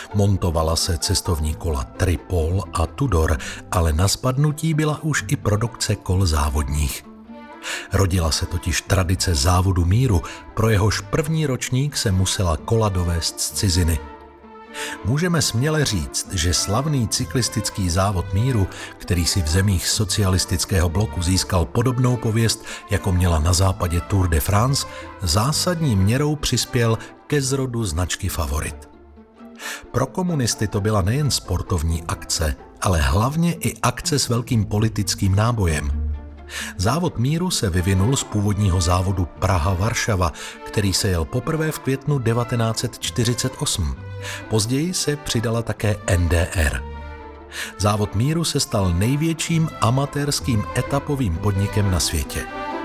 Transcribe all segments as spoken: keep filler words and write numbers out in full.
Montovala se cestovní kola Tripol a Tudor, ale na spadnutí byla už i produkce kol závodních. Rodila se totiž tradice závodu míru, pro jehož první ročník se musela kola dovést z ciziny. Můžeme směle říct, že slavný cyklistický závod míru, který si v zemích socialistického bloku získal podobnou pověst, jako měla na západě Tour de France, zásadní měrou přispěl ke zrodu značky Favorit. Pro komunisty to byla nejen sportovní akce, ale hlavně i akce s velkým politickým nábojem. Závod míru se vyvinul z původního závodu Praha-Varšava, který se jel poprvé v květnu devatenáct set čtyřicet osm. Později se přidala také N D R. Závod míru se stal největším amatérským etapovým podnikem na světě.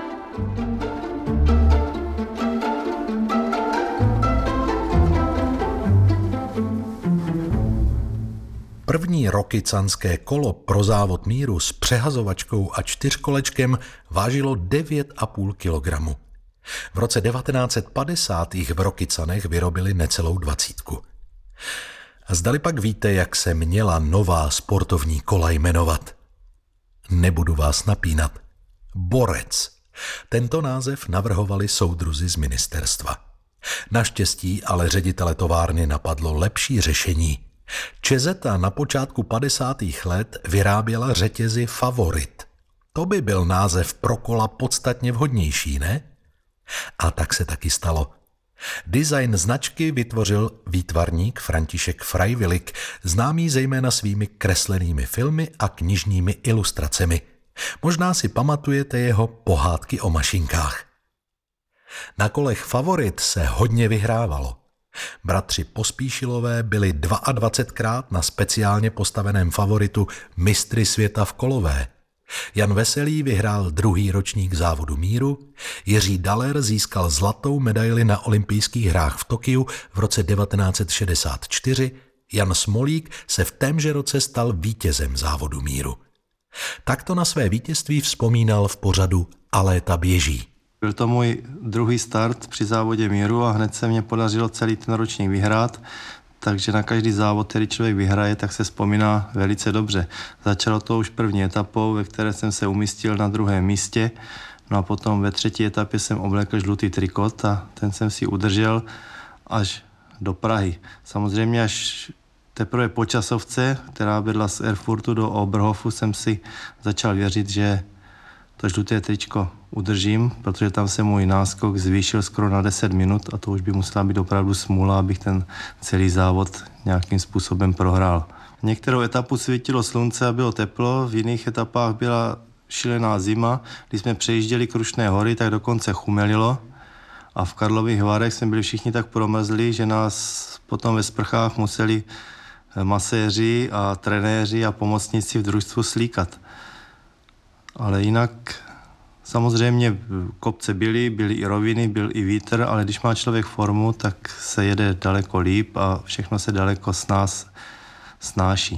První rokycanské kolo pro závod míru s přehazovačkou a čtyřkolečkem vážilo devět a půl kilogramu. V roce devatenáct set padesát jich v Rokycanech vyrobili necelou dvacítku. A zdali pak víte, jak se měla nová sportovní kola jmenovat? Nebudu vás napínat. Borec. Tento název navrhovali soudruzi z ministerstva. Naštěstí ale ředitele továrny napadlo lepší řešení. Čezeta na počátku padesátých let vyráběla řetězy Favorit. To by byl název pro kola podstatně vhodnější, ne? A tak se taky stalo. Design značky vytvořil výtvarník František Freiwillig, známý zejména svými kreslenými filmy a knižními ilustracemi. Možná si pamatujete jeho pohádky o mašinkách. Na kolech Favorit se hodně vyhrávalo. Bratři Pospíšilové byli dvacetkrát na speciálně postaveném Favoritu mistry světa v kolové. Jan Veselý vyhrál druhý ročník závodu míru, Jiří Daler získal zlatou medaili na olympijských hrách v Tokiu v roce devatenáct set šedesát čtyři, Jan Smolík se v témže roce stal vítězem závodu míru. Takto na své vítězství vzpomínal v pořadu A léta běží. Byl to můj druhý start při závodě míru a hned se mě podařilo celý ten ročník vyhrát, takže na každý závod, který člověk vyhraje, tak se vzpomíná velice dobře. Začalo to už první etapou, ve které jsem se umístil na druhém místě, no a potom ve třetí etapě jsem oblékl žlutý trikot a ten jsem si udržel až do Prahy. Samozřejmě až teprve po časovce, která vedla z Erfurtu do Oberhofu, jsem si začal věřit, že to žluté tričko udržím, protože tam se můj náskok zvýšil skoro na deset minut a to už by musela být opravdu smůla, abych ten celý závod nějakým způsobem prohrál. Některou etapu svítilo slunce a bylo teplo, v jiných etapách byla šílená zima. Když jsme přejížděli Krušné hory, tak dokonce chumelilo a v Karlových Varech jsme byli všichni tak promrzli, že nás potom ve sprchách museli maséři a trenéři a pomocníci v družstvu slíkat. Ale jinak samozřejmě kopce byly, byly i roviny, byl i vítr, ale když má člověk formu, tak se jede daleko líp a všechno se daleko s nás snáší.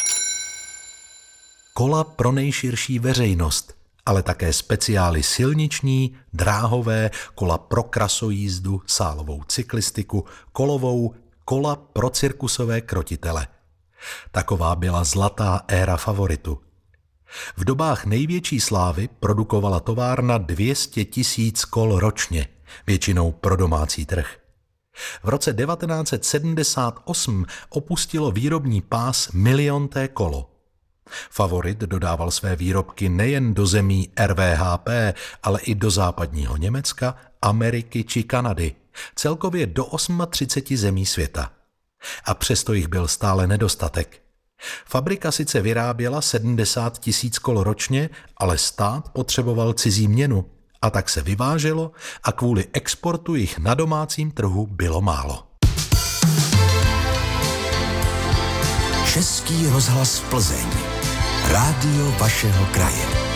Kola pro nejširší veřejnost, ale také speciály silniční, dráhové, kola pro krasojízdu, sálovou cyklistiku, kolovou, kola pro cirkusové krotitele. Taková byla zlatá éra Favoritu. V dobách největší slávy produkovala továrna dvě stě tisíc kol ročně, většinou pro domácí trh. V roce devatenáct set sedmdesát osm opustilo výrobní pás milionté kolo. Favorit dodával své výrobky nejen do zemí R V H P, ale i do západního Německa, Ameriky či Kanady, celkově do třicet osm zemí světa. A přesto jich byl stále nedostatek. Fabrika sice vyráběla sedmdesát tisíc kol ročně, ale stát potřeboval cizí měnu a tak se vyváželo a kvůli exportu jich na domácím trhu bylo málo. Český rozhlas Plzeň. Rádio vašeho kraje.